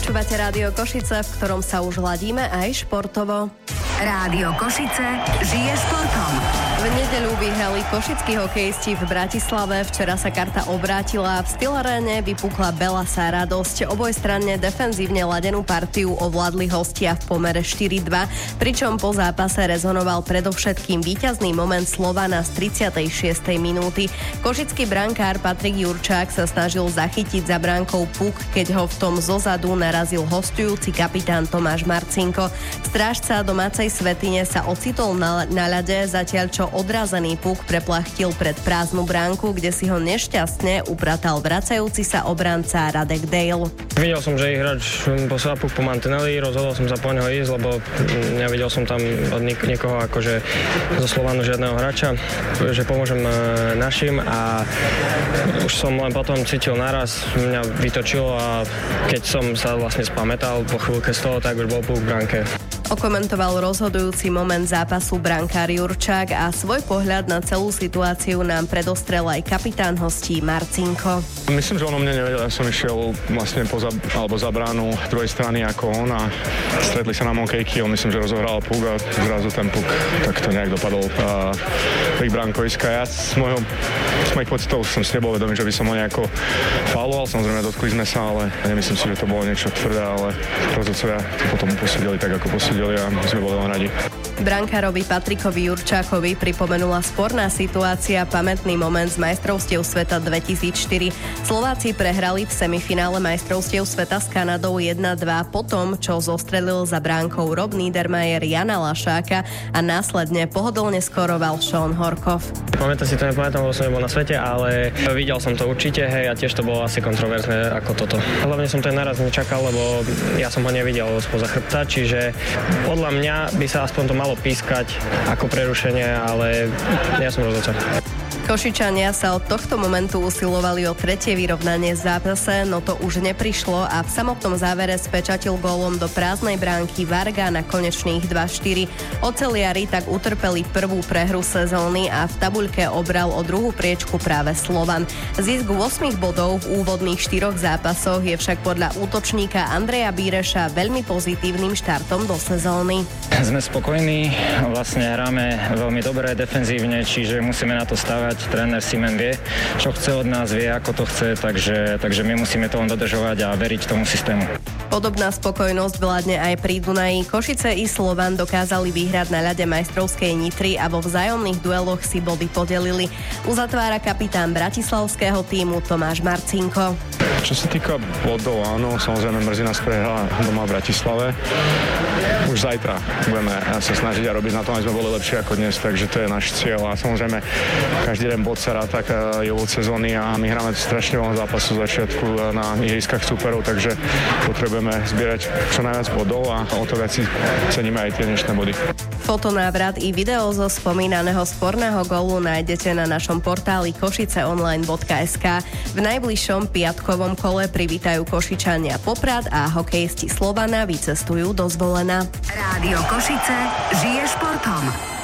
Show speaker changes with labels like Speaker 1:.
Speaker 1: Počúvate Rádio Košice, v ktorom sa už ladíme aj športovo.
Speaker 2: Rádio Košice žije športom.
Speaker 1: V nedeľu vyhrali košickí hokejisti v Bratislave. Včera sa karta obrátila. V Stylaréne vypukla belasá radosť. Obojstranne defenzívne ladenú partiu ovládli hostia v pomere 4-2, pričom po zápase rezonoval predovšetkým víťazný moment Slovana z 36. minúty. Košický brankár Patrik Jurčák sa snažil zachytiť za bránkou puk, keď ho v tom zozadu narazil hostujúci kapitán Tomáš Marcinko. Strážca domácej svätyne sa ocitol na ľade, zatiaľ čo odrazený puk preplachtil pred prázdnu bránku, kde si ho nešťastne upratal vracajúci sa obranca Radek Dale.
Speaker 3: Videl som, že hráč poslal puk po mantineli, rozhodol som sa po neho ísť, lebo nevidel som tam od niekoho akože zo Slovanu žiadneho hráča, že pomôžem našim a už som len potom cítil naraz, mňa vytočilo a keď som sa vlastne spamätal po chvíľke z toho, tak už bol puk v bránke.
Speaker 1: Okomentoval rozhodujúci moment zápasu brankár Jurčák a svoj pohľad na celú situáciu nám predostrel aj kapitán hostí Marcinko.
Speaker 4: Myslím, že on o mne nevedel, ja som išiel vlastne za bránu druhej strany ako on a stretli sa na hokejky, on myslím, že rozohral puk a zrazu ten puk takto nejak dopadol pri bránkoviska. Ja z mojich pocitov som si nebol vedomý, že by som ho nejako fauloval, samozrejme dotkli sme sa, ale nemyslím si, že to bolo niečo tvrdé, ale rozhodcovia to potom posúdili tak, ako posúdili a my sme boli len radi.
Speaker 1: Brankárovi Patrikovi Jurčákovi pripomenula sporná situácia pamätný moment z majstrovstiev sveta 2004. Slováci prehrali v semifinále majstrovstiev sveta s Kanadou 1-2 po tom, čo zostrelil za bránkou Rob Niedermayer Jana Lašáka a následne pohodlne skoroval Sean Horkov.
Speaker 3: Pamätám si to, nepamätám, lebo som nebol na svete, ale videl som to určite, hej, a tiež to bolo asi kontroverzné ako toto. Hlavne som ten naraz nečakal, lebo ja som ho nevidel spoza chrbta, čiže podľa mňa by sa aspoň to malo pískať ako prerušenie, ale ja som rozhodca.
Speaker 1: Košičania sa od tohto momentu usilovali o tretie vyrovnanie v zápase, no to už neprišlo a v samotnom závere spečatil gólom do prázdnej bránky Varga na konečných 2-4. Oceliari tak utrpeli prvú prehru sezóny a v tabuľke obral o druhú priečku práve Slovan. Zisk 8 bodov v úvodných 4 zápasoch je však podľa útočníka Andreja Bíreša veľmi pozitívnym štartom do sezóny.
Speaker 5: Sme spokojní, vlastne hráme veľmi dobre defenzívne, čiže musíme na to stavať. Tréner Simen vie, čo chce od nás, vie, ako to chce, takže my musíme to len dodržovať a veriť tomu systému.
Speaker 1: Podobná spokojnosť vládne aj pri Dunaji. Košice i Slovan dokázali vyhrať na ľade majstrovskej Nitry a vo vzájomných dueloch si body podelili. Uzatvára kapitán bratislavského tímu Tomáš Marcinko.
Speaker 4: Čo sa týka bodov, áno, samozrejme mrzí nás prehra doma v Bratislave. Už zajtra budeme sa snažiť a robiť na tom, aby sme boli lepšie ako dnes, takže to je náš cieľ a samozrejme každý jeden bod sa ráta je úvod sezóny a my hráme strašne veľa zápasov z začiatku na ihriskách súperov, takže potrebujeme zbierať čo najviac bodov a o to viac si ceníme aj tie dnešné body.
Speaker 1: Fotonávrat i video zo spomínaného sporného gólu nájdete na našom portáli košiceonline.sk. V najbližšom piatkovom kole privítajú Košičania Poprad a hokejisti Slovana vycestujú do Zvolena.
Speaker 2: Rádio Košice žije športom.